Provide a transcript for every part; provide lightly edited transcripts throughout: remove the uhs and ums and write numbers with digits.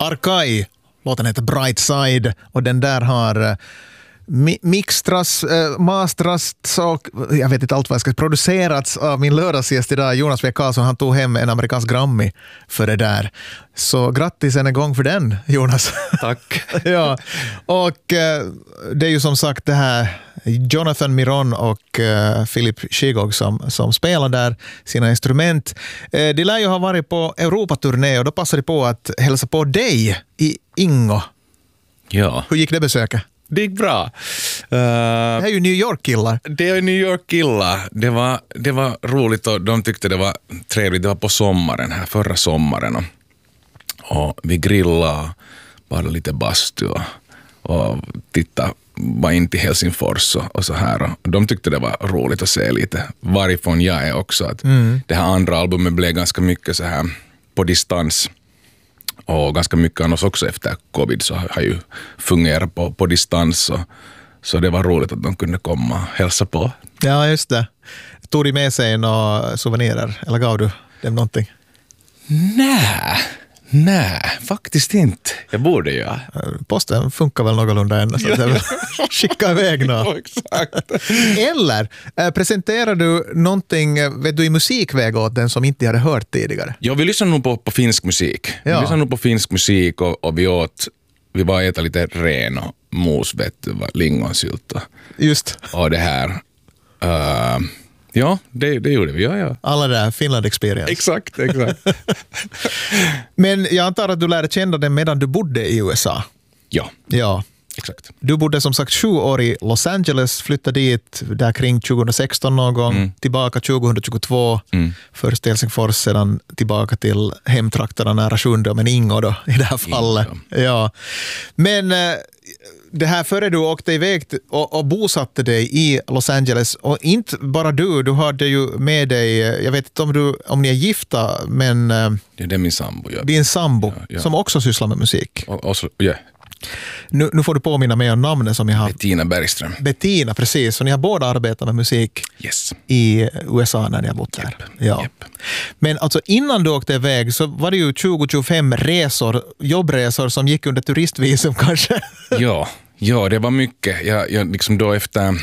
Arkai. Låten heter Bright Side och den där har mixtras, mastras och jag vet inte allt vad jag ska producerats av min lördagsgäst idag, Jonas W. Karlsson. Han tog hem en amerikansk Grammy för det där. Så grattis en gång för den, Jonas. Tack. Ja, och det är ju som sagt det här Jonathan Miron och Philip Shigog som spelar där sina instrument. De lär ju ha varit på Europaturné och då passade de på att hälsa på dig i Ingo. Ja. Hur gick det besöket? Det gick bra. Det här är ju New York-killar. Det är New York-killar. Det var roligt och de tyckte det var trevligt. Det var på sommaren här, förra sommaren. Och vi grillade, bara lite bastu och tittade, var in till Helsingfors och så här. Och de tyckte det var roligt att se lite varifrån jag är också. Att det här andra albumet blev ganska mycket så här på distans. Och ganska mycket annars också efter covid så har ju fungerat på distans. Så det var roligt att de kunde komma och hälsa på. Ja, just det. Tog de med sig några souvenirer? Eller gav du dem någonting? Nej, faktiskt inte. Jag borde ju. Posten funkar väl någorlunda ännu så att jag vill skicka iväg något. Ja, exakt. Eller presenterar du någonting, vet du, i musikväg åt den som inte hade hört tidigare? Ja, vi lyssnar nog på finsk musik. Ja. Vi lyssnar nog på finsk musik och vi var äta lite ren och mos, lingonsylt Just. och det här. Ja, det gjorde vi. Ja. Alla där Finland Experience. Exakt. Men jag antar att du lärde känna den medan du bodde i USA. Ja. Exakt. Du bodde som sagt 7 år i Los Angeles, flyttade dit där kring 2016 någon gång, tillbaka 2022, först till Helsingfors, sedan tillbaka till hemtrakterna nära Sjunde, men Ingo då i det här fallet. Ja. Men det här före du åkte iväg och bosatte dig i Los Angeles, och inte bara du hade ju med dig, jag vet inte om ni är gifta, men Det är min sambo. Ja. din sambo Ja. som också sysslar med musik. Och så, ja. Nu får du påminna mig om namnet som jag har. Bettina Bergström. Bettina, precis. Så ni har båda arbetat med musik Yes. i USA när ni har bott där. Ja. Japp. Men alltså innan du åkte iväg så var det ju 20-25 resor, jobbresor som gick under turistvisum kanske. Ja, det var mycket. Jag liksom då efter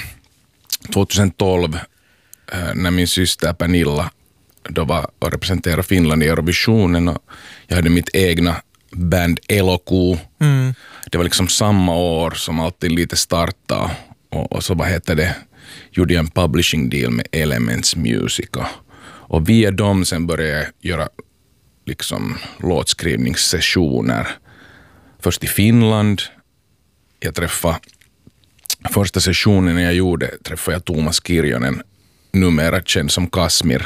2012 när min syster Pernilla då var och representerade Finland i Eurovisionen och jag hade mitt egna band Eloku. Det var liksom samma år som alltid lite starta och så gjorde jag en publishing deal med Elements Music och via dem sen började jag göra liksom låtskrivningssessioner först i Finland. Jag träffade första sessionen jag gjorde träffade jag Thomas Kirjonen, numera känd som Kasmir.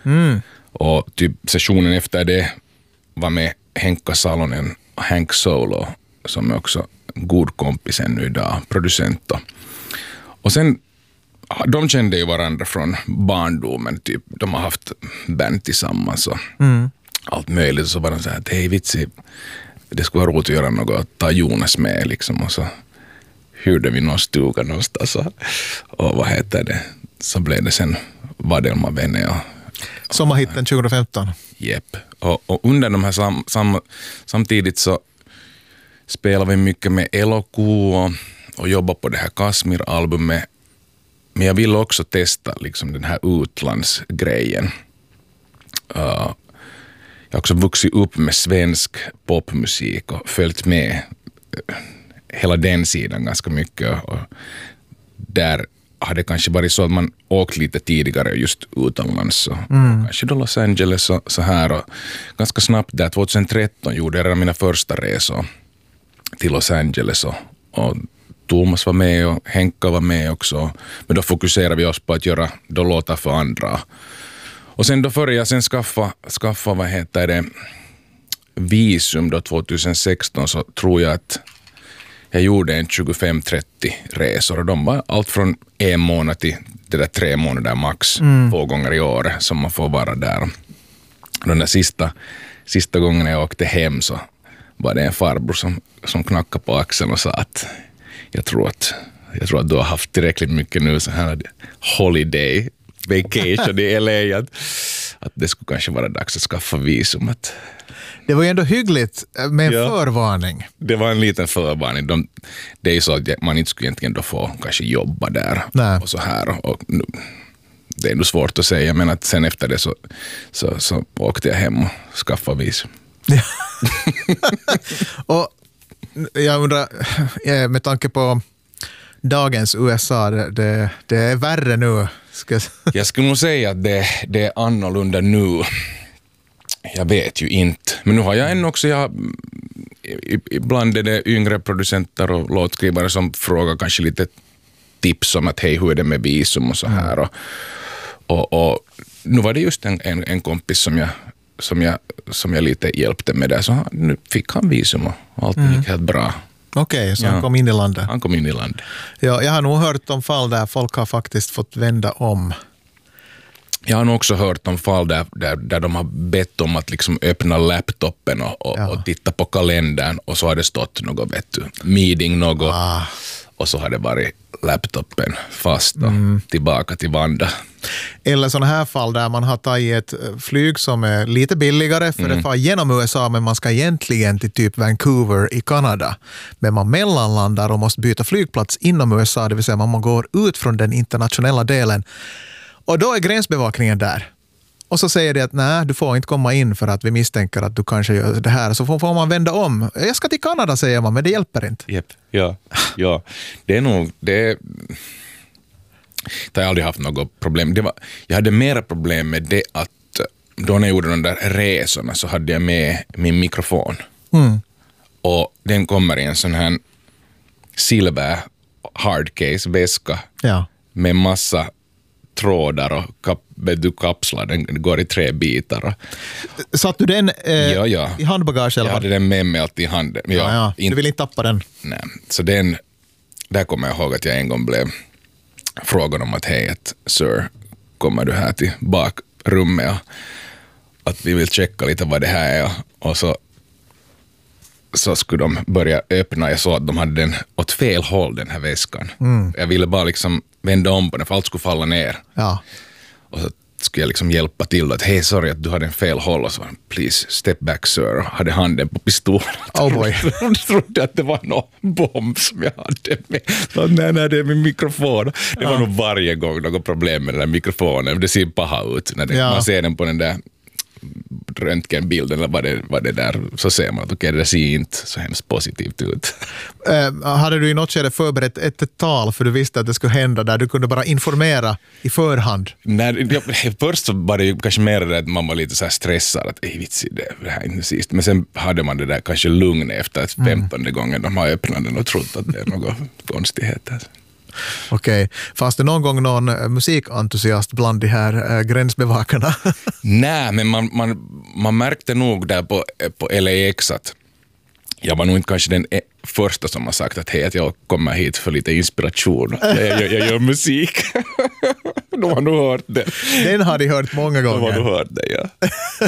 Och typ sessionen efter det var med Henkka Salonen och Hank Solo som är också god kompis ännu idag, producent. Och sen, de kände ju varandra från barndomen, typ. De har haft band tillsammans och allt möjligt. Så var de så här att hej vitsi, det skulle vara roligt att göra något, ta Jonas med liksom. Och så hyrde vi någon stuga någonstans och så blev det sen Vadelma Vene Sommarhitten 2015. Jepp. Och under de här samtidigt så spelar vi mycket med Eloku och jobbar på det här Kasmir-albumet. Men jag vill också testa liksom den här utlandsgrejen. Jag har också vuxit upp med svensk popmusik och följt med hela den sidan ganska mycket. Och där har det kanske varit så att man åkt lite tidigare just utomlands. Kanske då Los Angeles och så här. Och ganska snabbt där 2013 gjorde jag mina första resor till Los Angeles. Och Thomas var med och Henka var med också. Men då fokuserade vi oss på att göra då låtar för andra. Och sen då började jag sen skaffa visum då 2016, så tror jag att jag gjorde en 25-30 resor och de var allt från 1 månad till det där 3 månader max 2 gånger i år som man får vara där. Den där sista gången jag åkte hem så var det en farbror som knackade på axeln och sa att jag tror att du har haft tillräckligt mycket nu så här holiday vacation i LA att det skulle kanske vara dags att skaffa visum. Det var ju ändå hyggligt med en förvarning. Det var en liten förvarning. Det är ju så att man inte skulle egentligen då få kanske jobba där. Nej. Och så här. Och det är nog svårt att säga, men att sen efter det så åkte jag hem och skaffade visum. Och jag undrar, med tanke på dagens USA, det är värre nu. Jag skulle nog säga att det är annorlunda nu. Jag vet ju inte. Men nu har jag än också, ibland är det yngre producenter och låtskrivare som frågar kanske lite tips om att hej, hur är det med visum och så här. Och nu var det just en kompis som jag lite hjälpte med det. Så nu fick han visum och allt gick helt bra. Okej, så han kom in i landet. Han kom in i landet. Ja, jag har nog hört om fall där folk har faktiskt fått vända om. Jag har nog också hört om fall där de har bett om att liksom öppna laptopen och titta på kalendern, och så har det stått något, meeting något, och så har det varit laptopen fast och tillbaka till Vanda. Eller sådana här fall där man har tagit ett flyg som är lite billigare för det far genom USA, men man ska egentligen till typ Vancouver i Kanada. Men man mellanlandar och måste byta flygplats inom USA, det vill säga man går ut från den internationella delen. Och då är gränsbevakningen där. Och så säger det att nej, du får inte komma in för att vi misstänker att du kanske gör det här. Så får man vända om. Jag ska till Kanada, säger man, men det hjälper inte. Yep. Ja. Det är nog... Det har jag aldrig haft något problem. Jag hade mera problem med det att då när jag gjorde de där resorna så hade jag med min mikrofon. Och den kommer i en sån här silver hardcase-väska med massa trådar och kapslar. Den går i 3 bitar. Satt du den i handbagage? Eller? Jag hade den med mig alltid i handen. Du vill inte tappa den? Nej, så där kommer jag ihåg att jag en gång blev frågan om att hej, sir, kommer du här till bakrummet och att vi vill checka lite vad det här är, och så skulle de börja öppna. Jag såg att de hade den åt fel håll, den här väskan. Jag ville bara liksom vända om på den för allt skulle falla ner. Och så skulle jag liksom hjälpa till att hej, sorry att du hade en fel håll, och så please step back sir, och hade handen på pistolen. Jag trodde att det var någon bomb som jag hade med. Så, nej, det är min mikrofon. Det var nog varje gång något problem med den där mikrofonen. Det ser paha ut när man ser den på den där röntgenbilden eller vad det där, så ser man att okej, det ser inte så hemskt positivt ut. Hade du i något skede förberett ett tal för du visste att det skulle hända, där du kunde bara informera i förhand? Först så var det ju kanske mer det att man var lite så här stressad att det här är inte sist. Men sen hade man det där kanske lugn efter 15:e gången de har öppnat den och trott att det är något konstigheter. Okej. Fanns det någon gång någon musikentusiast bland de här gränsbevakarna? Nej, men man märkte nog där på LAX att jag var nog inte kanske den första som har sagt att hej, att jag kommer hit för lite inspiration. Jag gör musik. De har nog hört det. Den har de hört många gånger. De har nog hört det, ja.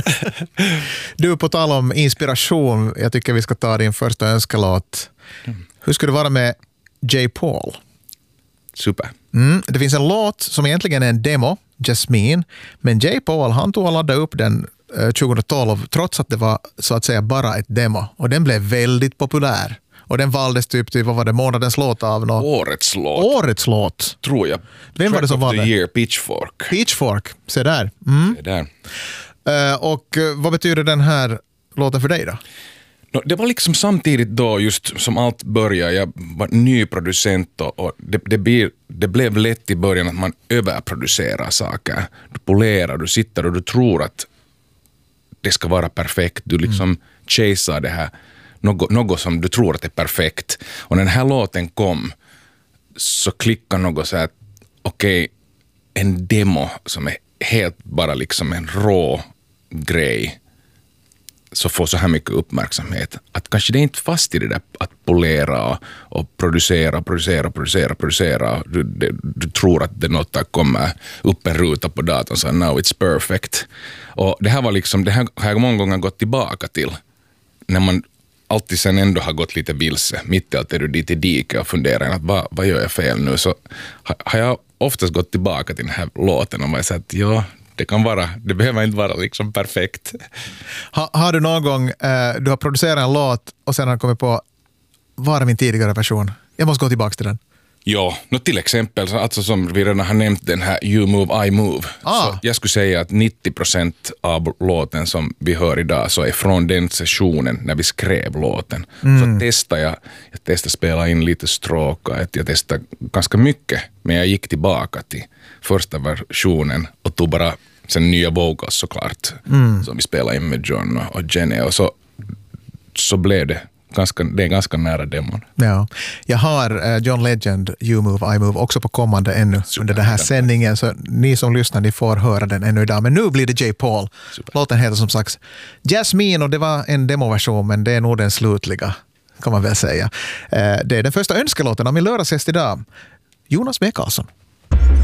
Du, på tal om inspiration, jag tycker vi ska ta din första önskelåt. Hur skulle det vara med J. Paul? Super. Det finns en låt som egentligen är en demo, Jasmine, men J. Paul, han tog och laddade upp den 2012 trots att det var så att säga bara ett demo, och den blev väldigt populär. Och den valdes typ till, vad var det, månadens låt av någon? Årets låt. Tror jag. Vem var det som valde? Year, Pitchfork. Pitchfork, se där. Se där. Och vad betyder den här låten för dig då? Det var liksom samtidigt då just som allt började. Jag var ny producent och det blev lätt i början att man överproducerar saker. Du polerar, du sitter och du tror att det ska vara perfekt. Du liksom chasear det här. Något som du tror att är perfekt. Och när den här låten kom så klickade något så här, okej, en demo som är helt bara liksom en rå grej så får så här mycket uppmärksamhet. Att kanske det är inte fast i det där att polera och producera. Du tror att det något kommer upp en ruta på datorn så now it's perfect. Och det här var liksom, det här har jag många gånger gått tillbaka till. När man alltid sen ändå har gått lite vilse. Mitt i allt är du dit i diket och funderar att vad gör jag fel nu? Så har jag oftast gått tillbaka till den här låten och varit så att Det behöver inte vara liksom perfekt. Har du någon gång, du har producerat en låt och sen har kommit på, var är min tidigare version? Jag måste gå tillbaka till den. Ja, till exempel, alltså som vi redan har nämnt den här You Move, I Move. Så jag skulle säga att 90% av låten som vi hör idag så är från den sessionen när vi skrev låten. Så testade jag spela in lite stråk och jag testade ganska mycket. Men jag gick tillbaka till första versionen och tog bara sen nya vocals såklart. Som vi spelade in med John och Jenny och så blev det. Det är ganska nära demon. Ja. Jag har John Legend, You Move, I Move också på kommande ännu under den här sändningen. Så ni som lyssnar, ni får höra den ännu idag. Men nu blir det J. Paul. Super. Låten heter som sagt Jasmine och det var en demoversion, men det är nog den slutliga, kan man väl säga. Det är den första önskelåten av min lördagsgäst idag, Jonas B. Karlsson.